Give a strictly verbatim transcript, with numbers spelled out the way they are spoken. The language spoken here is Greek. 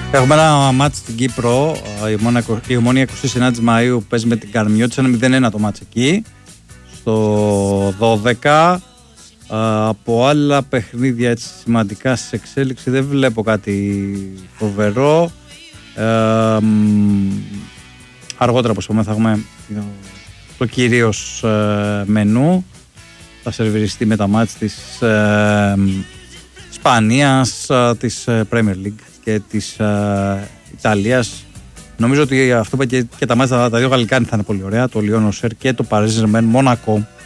Έχουμε ένα μάτς στην Κύπρο, η Ομόνοια είκοσι εννέα Μαΐου παίζει με την Καρμιώτης, ένα μηδέν ένα το μάτς εκεί, στο δώδεκα. Από άλλα παιχνίδια έτσι, σημαντικά σε εξέλιξη δεν βλέπω κάτι φοβερό. Ε, αργότερα όπως είπαμε θα έχουμε το κυρίως ε, μενού, θα σερβιριστεί με τα μάτς της ε, Ισπανίας, ε, της Premier League και της ε, Ιταλίας. Νομίζω ότι αυτό και, και τα μάτια τα δύο γαλλικά θα είναι πολύ ωραία. Το Λιόν Οσέρ και το Paris Saint-Germain Μόνακο.